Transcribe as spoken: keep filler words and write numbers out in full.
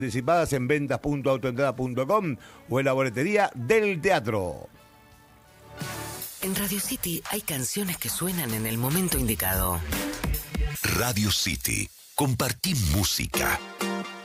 Anticipadas en ventas punto autoentrada punto com o en la boletería del teatro. En Radio City hay canciones que suenan en el momento indicado. Radio City. Compartí música.